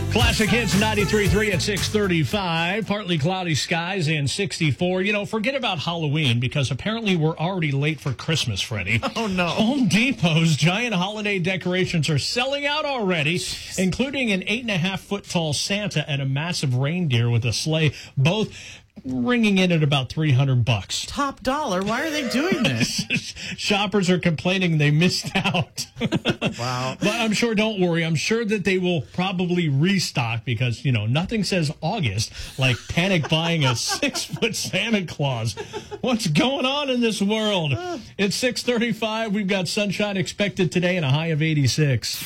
Classic Hits 93.3 at 6:35. Partly cloudy skies and 64. You know, forget about Halloween because apparently we're already late for Christmas, Freddie. Oh, no. Home Depot's giant holiday decorations are selling out already, including an 8.5-foot tall Santa and a massive reindeer with a sleigh, both ringing in at about $300. Top dollar. Why are they doing this? Shoppers are complaining they missed out. Wow. But I'm sure, don't worry, I'm sure that they will probably restock because, you know, nothing says August like panic buying a 6-foot Santa Claus. What's going on in this world? It's 6:35. We've got sunshine expected today and a high of 86.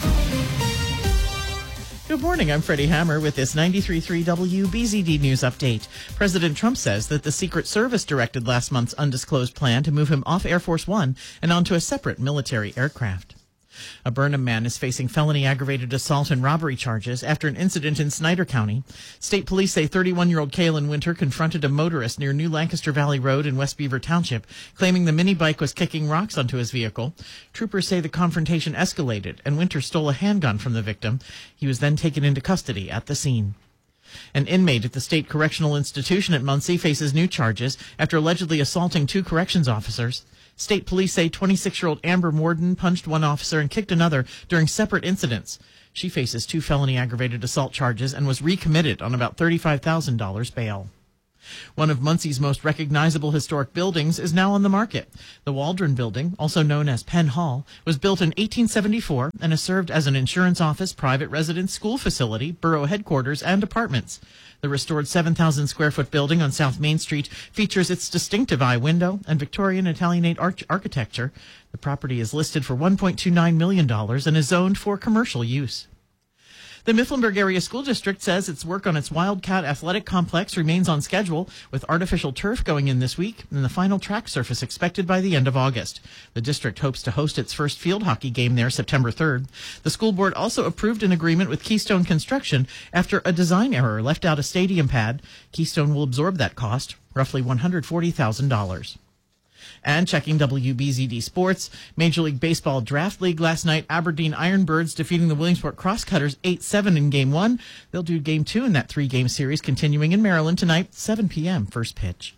Good morning, I'm Freddie Hammer with this 93.3 WBZD News Update. President Trump says that the Secret Service directed last month's undisclosed plan to move him off Air Force One and onto a separate military aircraft. A Burnham man is facing felony aggravated assault and robbery charges after an incident in Snyder County. State police say 31-year-old Kaylin Winter confronted a motorist near New Lancaster Valley Road in West Beaver Township, claiming the mini bike was kicking rocks onto his vehicle. Troopers say the confrontation escalated and Winter stole a handgun from the victim. He was then taken into custody at the scene. An inmate at the State Correctional Institution at Muncie faces new charges after allegedly assaulting 2 corrections officers. State police say 26-year-old Amber Morden punched one officer and kicked another during separate incidents. She faces 2 felony aggravated assault charges and was recommitted on about $35,000 bail. One of Muncie's most recognizable historic buildings is now on the market. The Waldron Building, also known as Penn Hall, was built in 1874 and has served as an insurance office, private residence, school facility, borough headquarters, and apartments. The restored 7,000-square-foot building on South Main Street features its distinctive eye window and Victorian Italianate architecture. The property is listed for $1.29 million and is zoned for commercial use. The Mifflinburg Area School District says its work on its Wildcat Athletic Complex remains on schedule, with artificial turf going in this week and the final track surface expected by the end of August. The district hopes to host its first field hockey game there September 3rd. The school board also approved an agreement with Keystone Construction after a design error left out a stadium pad. Keystone will absorb that cost, roughly $140,000. And checking WBZD Sports, Major League Baseball Draft League last night, Aberdeen Ironbirds defeating the Williamsport Crosscutters 8-7 in Game 1. They'll do Game 2 in that 3-game series continuing in Maryland tonight, 7 p.m. first pitch.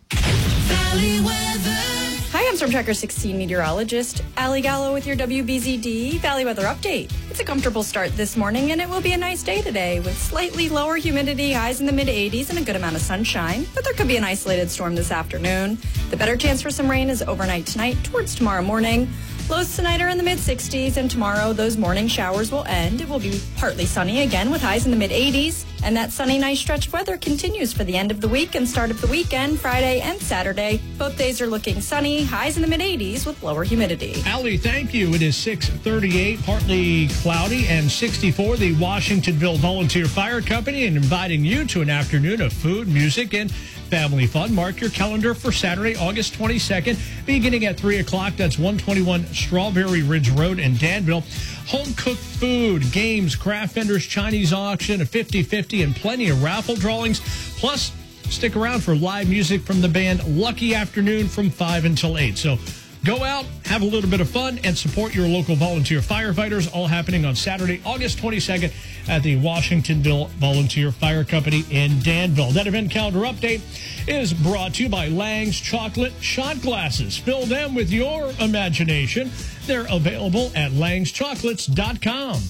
Valley weather. Hi, I'm Storm Tracker 16 meteorologist Allie Gallo with your WBZD Valley Weather Update. It's a comfortable start this morning, and it will be a nice day today with slightly lower humidity, highs in the mid-80s, and a good amount of sunshine. But there could be an isolated storm this afternoon. The better chance for some rain is overnight tonight towards tomorrow morning. Lows tonight are in the mid-60s, and tomorrow those morning showers will end. It will be partly sunny again with highs in the mid-80s, and that sunny, nice stretch of weather continues for the end of the week and start of the weekend, Friday and Saturday. Both days are looking sunny, highs in the mid-80s with lower humidity. Allie, thank you. It is 6:38, partly cloudy, and 64. The Washingtonville Volunteer Fire Company and inviting you to an afternoon of food, music, and family fun. Mark your calendar for Saturday, August 22nd, beginning at 3 o'clock. That's 121 Strawberry Ridge Road in Danville. Home-cooked food, games, craft vendors, Chinese auction, a 50-50, and plenty of raffle drawings. Plus, stick around for live music from the band Lucky Afternoon from 5 until 8. So go out, have a little bit of fun, and support your local volunteer firefighters, all happening on Saturday, August 22nd at the Washingtonville Volunteer Fire Company in Danville. That event calendar update is brought to you by Lang's Chocolate Shot Glasses. Fill them with your imagination. They're available at langschocolates.com.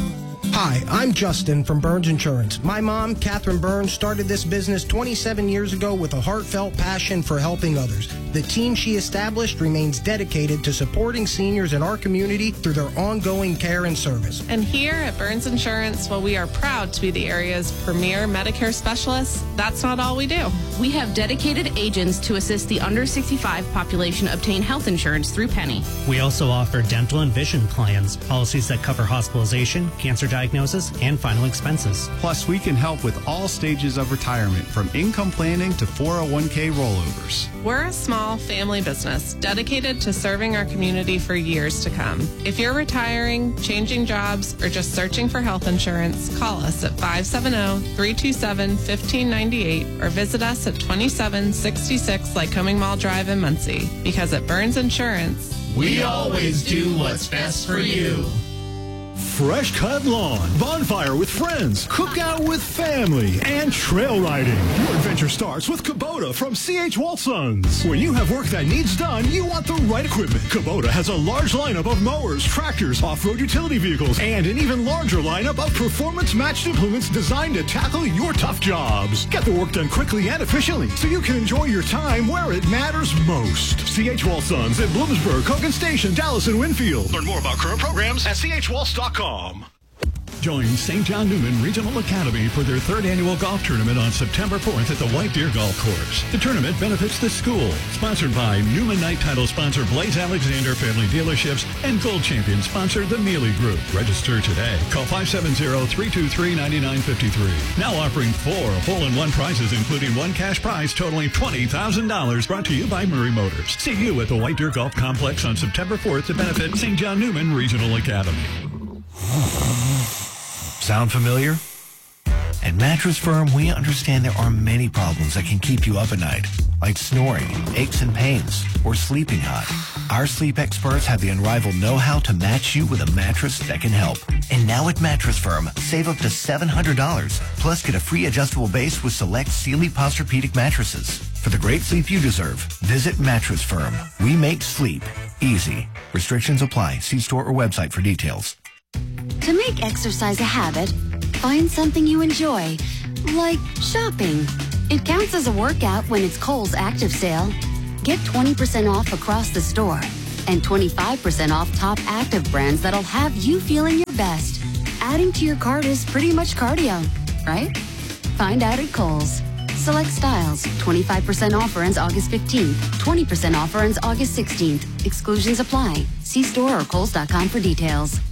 Hi, I'm Justin from Burns Insurance. My mom, Catherine Burns, started this business 27 years ago with a heartfelt passion for helping others. The team she established remains dedicated to supporting seniors in our community through their ongoing care and service. And here at Burns Insurance, while we are proud to be the area's premier Medicare specialists, that's not all we do. We have dedicated agents to assist the under 65 population obtain health insurance through Penny. We also offer dental and vision plans, policies that cover hospitalization, cancer diagnosis, and final expenses. Plus, we can help with all stages of retirement, from income planning to 401k rollovers. We're a small family business dedicated to serving our community for years to come. If you're retiring, changing jobs, or just searching for health insurance, call us at 570-327-1598 or visit us at 2766 Lycoming Mall Drive in Muncie. Because at Burns Insurance, we always do what's best for you. fresh-cut lawn, bonfire with friends, cookout with family, and trail riding. Your adventure starts with Kubota from C.H. Walsons. When you have work that needs done, you want the right equipment. Kubota has a large lineup of mowers, tractors, off-road utility vehicles, and an even larger lineup of performance-matched implements designed to tackle your tough jobs. Get the work done quickly and efficiently so you can enjoy your time where it matters most. C.H. Walsons in Bloomsburg, Hogan Station, Dallas, and Winfield. Learn more about current programs at chwaltz.com. Join St. John Newman Regional Academy for their third annual golf tournament on September 4th at the White Deer Golf Course. The tournament benefits the school. Sponsored by Newman Knight title sponsor Blaze Alexander Family Dealerships and Gold Champion sponsor the Mealy Group. Register today. Call 570-323-9953. Now offering 4 hole-in-one prizes, including one cash prize totaling $20,000. Brought to you by Murray Motors. See you at the White Deer Golf Complex on September 4th to benefit St. John Newman Regional Academy. Sound familiar? At Mattress Firm, we understand there are many problems that can keep you up at night, like snoring, aches and pains, or sleeping hot. Our sleep experts have the unrivaled know-how to match you with a mattress that can help. And now at Mattress Firm, save up to $700, plus get a free adjustable base with select Sealy Posturepedic mattresses. For the great sleep you deserve, visit Mattress Firm. We make sleep easy. Restrictions apply. See store or website for details. To make exercise a habit, find something you enjoy, like shopping. It counts as a workout when it's Kohl's Active Sale. Get 20% off across the store and 25% off top active brands that'll have you feeling your best. Adding to your cart is pretty much cardio, right? Find out at Kohl's. Select styles. 25% offer ends August 15th. 20% offer ends August 16th. Exclusions apply. See store or Kohls.com for details.